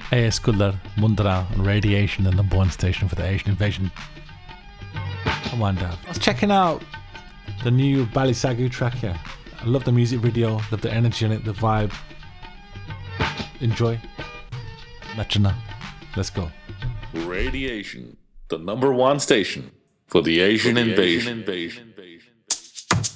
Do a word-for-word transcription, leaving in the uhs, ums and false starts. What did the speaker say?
A S Kullar, Mundara, and Radiation, the number one station for the Asian invasion. Come on, Dad. I was checking out the new Balisagu track here. I love the music video, love the energy in it, the vibe. Enjoy. Nachana. Let's go. Radiation, the number one station for the Asian, for the invasion. Asian invasion.